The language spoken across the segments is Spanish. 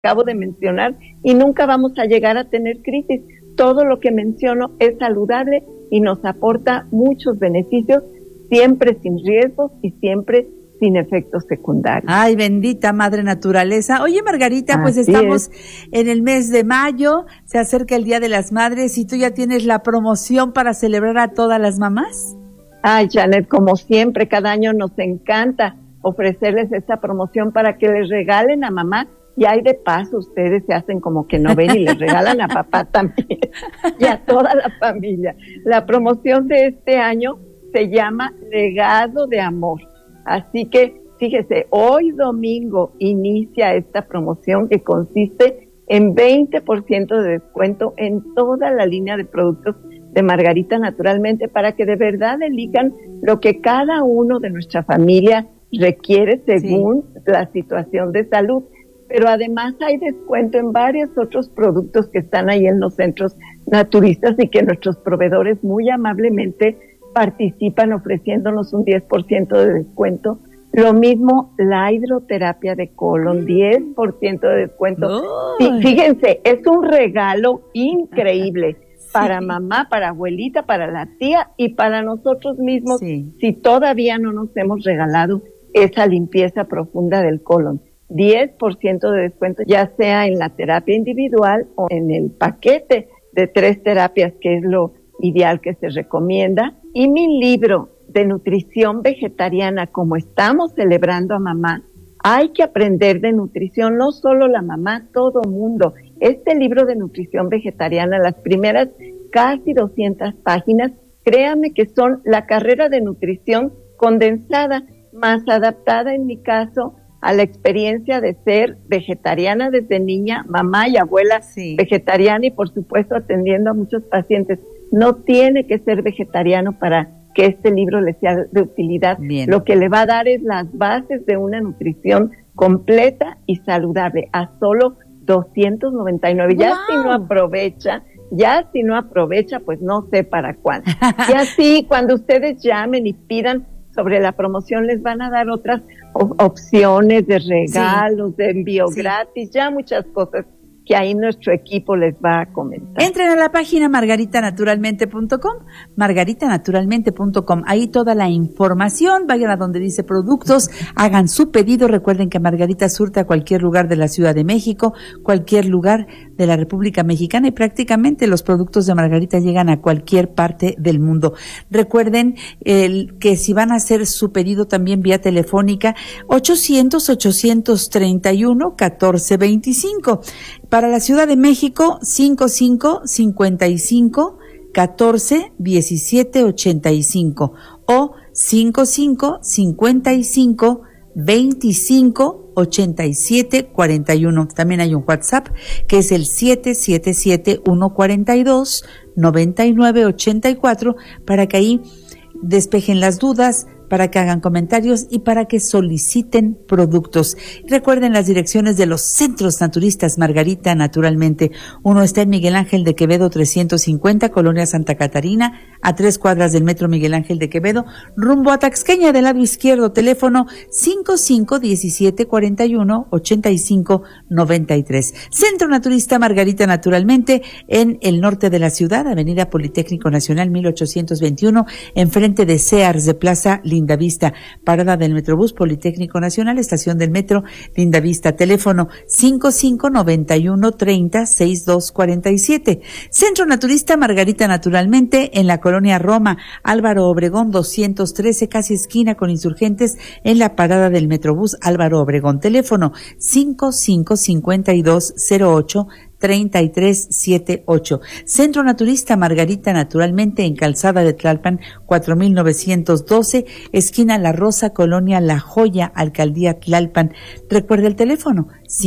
acabo de mencionar y nunca vamos a llegar a tener crisis. Todo lo que menciono es saludable y nos aporta muchos beneficios, siempre sin riesgos y siempre sin efectos secundarios. Ay, bendita madre naturaleza. Oye, Margarita, pues estamos en el mes de mayo, se acerca el Día de las Madres y tú ya tienes la promoción para celebrar a todas las mamás. Ay, Janet, como siempre, cada año nos encanta ofrecerles esta promoción para que les regalen a mamá. Y hay de paso, ustedes se hacen como que no ven y les regalan a papá también y a toda la familia. La promoción de este año se llama Legado de Amor. Así que, fíjese, hoy domingo inicia esta promoción que consiste en 20% de descuento en toda la línea de productos de Margarita Naturalmente para que de verdad elijan lo que cada uno de nuestra familia requiere según la situación de salud. Pero además hay descuento en varios otros productos que están ahí en los centros naturistas y que nuestros proveedores muy amablemente participan ofreciéndonos un 10% de descuento. Lo mismo la hidroterapia de colon, 10% de descuento. Sí, fíjense, es un regalo increíble para mamá, para abuelita, para la tía y para nosotros mismos si todavía no nos hemos regalado esa limpieza profunda del colon. 10% de descuento, ya sea en la terapia individual o en el paquete de 3 terapias, que es lo ideal que se recomienda. Y mi libro de nutrición vegetariana, como estamos celebrando a mamá, hay que aprender de nutrición, no solo la mamá, todo mundo. Este libro de nutrición vegetariana, las primeras casi 200 páginas, créanme que son la carrera de nutrición condensada, más adaptada en mi caso a la experiencia de ser vegetariana desde niña, mamá y abuela vegetariana y por supuesto atendiendo a muchos pacientes. No tiene que ser vegetariano para que este libro le sea de utilidad. Bien. Lo que le va a dar es las bases de una nutrición completa y saludable a solo 299. Ya si no aprovecha, pues no sé para cuándo. Y así, cuando ustedes llamen y pidan sobre la promoción, les van a dar otras opciones de regalos, de envío gratis, ya muchas cosas que ahí nuestro equipo les va a comentar. Entren a la página margaritanaturalmente.com, ahí toda la información, vayan a donde dice productos, hagan su pedido, recuerden que Margarita surte a cualquier lugar de la Ciudad de México, cualquier lugar de la República Mexicana y prácticamente los productos de Margarita llegan a cualquier parte del mundo. Recuerden que si van a hacer su pedido también vía telefónica, 800-831-1425. Para la Ciudad de México, 55-55-14-17-85 o 55-55-25-87-41. También hay un WhatsApp que es el 777-142-9984 para que ahí despejen las dudas, para que hagan comentarios y para que soliciten productos. Recuerden las direcciones de los centros naturistas Margarita Naturalmente. Uno está en Miguel Ángel de Quevedo 350, Colonia Santa Catarina, a 3 cuadras del Metro Miguel Ángel de Quevedo, rumbo a Taxqueña del lado izquierdo, teléfono 55-1741-8593. Centro Naturista Margarita Naturalmente en el norte de la ciudad, Avenida Politécnico Nacional 1821, enfrente de Sears de Plaza Lindavista, parada del Metrobús Politécnico Nacional, estación del Metro Lindavista, teléfono 5591-30-6247. Centro Naturista Margarita Naturalmente en la colonia Roma, Álvaro Obregón 213, casi esquina con Insurgentes, en la parada del Metrobús Álvaro Obregón, teléfono 555208-3378. Centro Naturista Margarita Naturalmente en Calzada de Tlalpan 4912, esquina La Rosa, colonia La Joya, Alcaldía Tlalpan. Recuerde el teléfono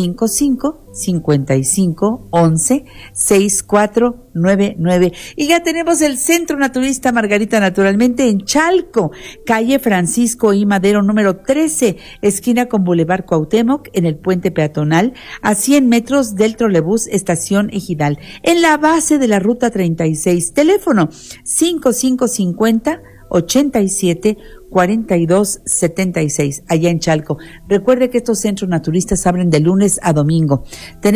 55-55-11-6499. Y ya tenemos el Centro Naturista Margarita Naturalmente en Chalco, calle Francisco I. Madero número 13, esquina con Boulevard Cuauhtémoc, en el puente peatonal, a 100 metros del trolebús estación Ejidal, en la base de la ruta 36, teléfono 5550-87 4276, allá en Chalco. Recuerde que estos centros naturistas abren de lunes a domingo.